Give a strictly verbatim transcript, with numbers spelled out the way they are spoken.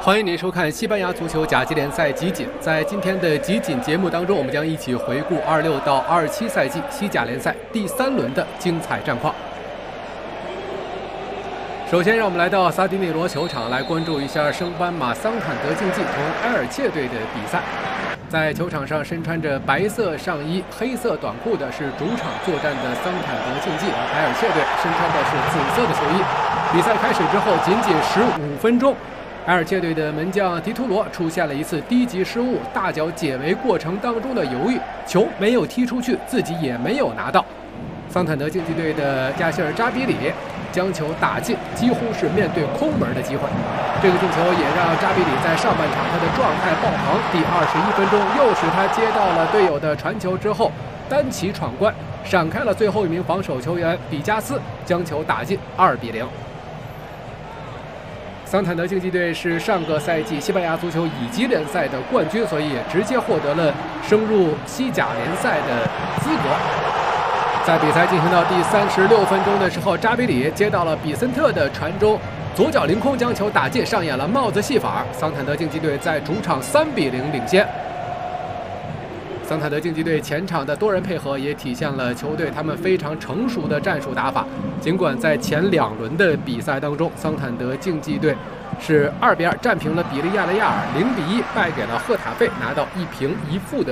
欢迎您收看西班牙足球甲级联赛集锦。在今天的集锦节目当中，我们将一起回顾二六到二七赛季西甲联赛第三轮的精彩战况。首先，让我们来到萨迪内罗球场来关注一下升班马桑坦德竞技同埃尔切队的比赛。在球场上身穿着白色上衣、黑色短裤的是主场作战的桑坦德竞技，而埃尔切队身穿的是紫色的球衣。比赛开始之后，仅仅十五分钟。埃尔切队的门将迪图罗出现了一次低级失误，大脚解围过程当中的犹豫，球没有踢出去，自己也没有拿到。桑坦德竞技队的加西尔扎比里将球打进，几乎是面对空门的机会。这个进球也让扎比里在上半场他的状态爆棚，第二十一分钟又使他接到了队友的传球之后单骑闯关，闪开了最后一名防守球员比加斯，将球打进二比零。桑坦德竞技队是上个赛季西班牙足球乙级联赛的冠军，所以也直接获得了升入西甲联赛的资格。在比赛进行到第三十六分钟的时候，扎比里接到了比森特的传中，左脚凌空将球打进，上演了帽子戏法。桑坦德竞技队在主场三比零领先。桑坦德竞技队前场的多人配合也体现了球队他们非常成熟的战术打法。尽管在前两轮的比赛当中，桑坦德竞技队是二比二战平了比利亚雷亚尔，零比一败给了赫塔费，拿到一平一负的